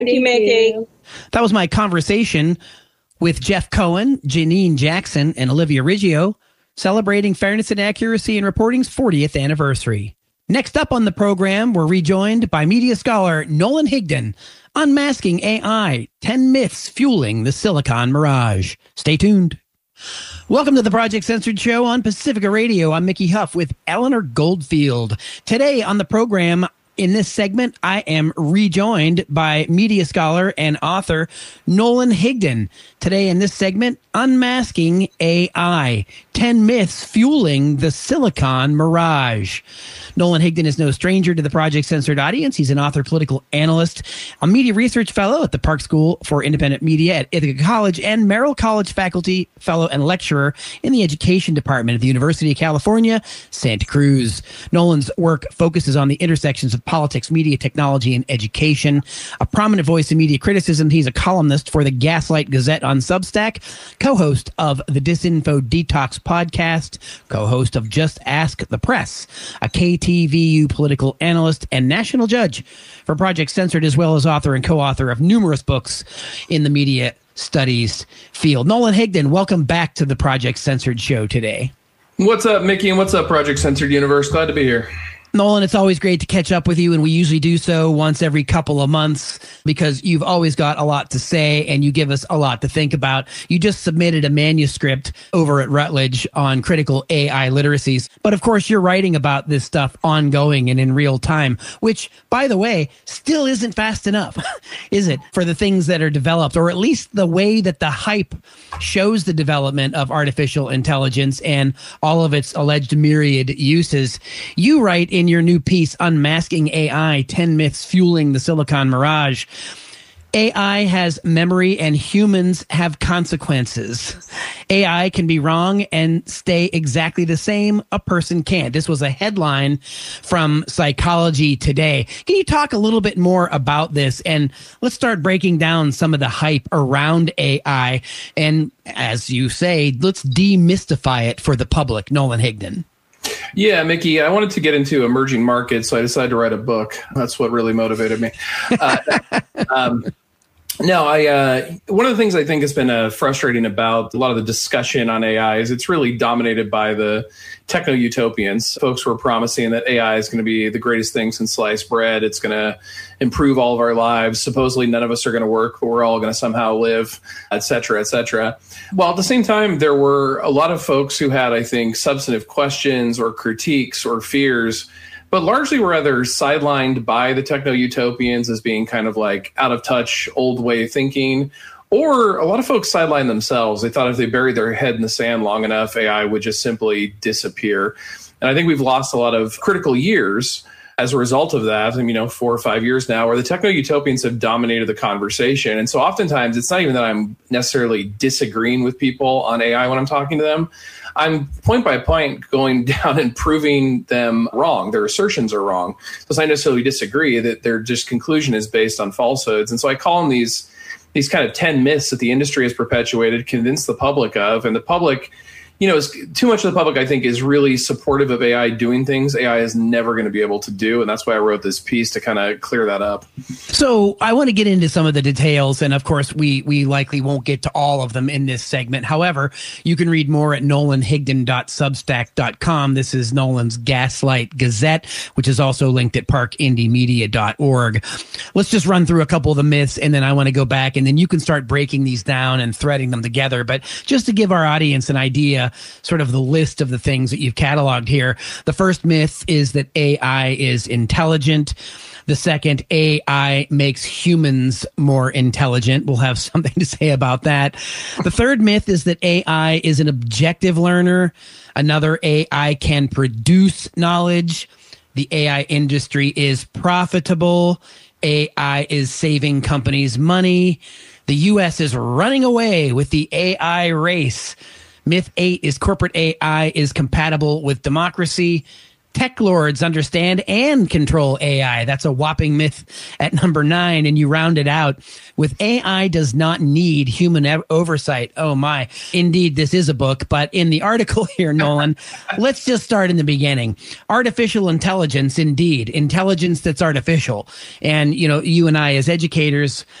Thank you, Mickey. That was my conversation with Jeff Cohen, Janine Jackson, and Olivia Riggio, celebrating Fairness and Accuracy in Reporting's 40th anniversary. Next up on the program, we're rejoined by media scholar Nolan Higdon, Unmasking AI, 10 Myths Fueling the Silicon Mirage. Stay tuned. Welcome to the Project Censored Show on Pacifica Radio. I'm Mickey Huff with Eleanor Goldfield. Today on the program, in this segment, I am rejoined by media scholar and author Nolan Higdon. Today in this segment, Unmasking AI, 10 Myths Fueling the Silicon Mirage. Nolan Higdon is no stranger to the Project Censored audience. He's an author, political analyst, a media research fellow at the Park School for Independent Media at Ithaca College, and Merrill College faculty, fellow, and lecturer in the Education Department at the University of California, Santa Cruz. Nolan's work focuses on the intersections of politics, media, technology, and education. A prominent voice in media criticism, he's a columnist for the Gaslight Gazette on Substack, co-host of the Disinfo Detox podcast, co-host of Just Ask the Press, a KTVU political analyst, and national judge for Project Censored, as well as author and co-author of numerous books in the media studies field. Nolan Higdon, welcome back to the Project Censored show today. What's up, Mickey, and what's up, Project Censored Universe? Glad to be here. Nolan, it's always great to catch up with you, and we usually do so once every couple of months because you've always got a lot to say and you give us a lot to think about. You just submitted a manuscript over at Rutledge on critical AI literacies. But of course, you're writing about this stuff ongoing and in real time, which, by the way, still isn't fast enough, is it, for the things that are developed, or at least the way that the hype shows the development of artificial intelligence and all of its alleged myriad uses. You write in your new piece, Unmasking AI, 10 Myths Fueling the Silicon Mirage, AI has memory and humans have consequences. AI can be wrong and stay exactly the same. A person can't. This was a headline from Psychology Today. Can you talk a little bit more about this? And let's start breaking down some of the hype around AI. And as you say, let's demystify it for the public. Nolan Higdon. Yeah, Mickey, I wanted to get into emerging markets, so I decided to write a book. That's what really motivated me. One of the things I think has been frustrating about a lot of the discussion on AI is it's really dominated by the techno-utopians. Folks were promising that AI is going to be the greatest thing since sliced bread. It's going to improve all of our lives. Supposedly none of us are going to work, but we're all going to somehow live, et cetera, et cetera. While at the same time, there were a lot of folks who had, I think, substantive questions or critiques or fears, but largely were either sidelined by the techno-utopians as being kind of like out of touch, old way of thinking, or a lot of folks sidelined themselves. They thought if they buried their head in the sand long enough, AI would just simply disappear. And I think we've lost a lot of critical years as a result of that, 4 or 5 years now, where the techno-utopians have dominated the conversation. And so oftentimes it's not even that I'm necessarily disagreeing with people on AI when I'm talking to them. I'm point by point going down and proving them wrong. Their assertions are wrong. Because I necessarily disagree that their just conclusion is based on falsehoods. And so I call them these kind of 10 myths that the industry has perpetuated, convinced the public of, and the public, is too much of the public, I think, is really supportive of AI doing things AI is never going to be able to do. And that's why I wrote this piece to kind of clear that up. So I want to get into some of the details. And of course, we likely won't get to all of them in this segment. However, you can read more at nolanhigdon.substack.com. This is Nolan's Gaslight Gazette, which is also linked at parkindymedia.org. Let's just run through a couple of the myths, and then I want to go back, and then you can start breaking these down and threading them together. But just to give our audience an idea, sort of the list of the things that you've cataloged here. The first myth is that AI is intelligent. The second, AI makes humans more intelligent. We'll have something to say about that. The third myth is that AI is an objective learner. Another, AI can produce knowledge. The AI industry is profitable. AI is saving companies money. The U.S. is running away with the AI race. Myth 8 is corporate AI is compatible with democracy. Tech lords understand and control AI. That's a whopping myth at number 9. And you round it out with AI does not need human oversight. Oh my. Indeed, this is a book. But in the article here, Nolan, let's just start in the beginning. Artificial intelligence, indeed. Intelligence that's artificial. And, you know, you and I as educators,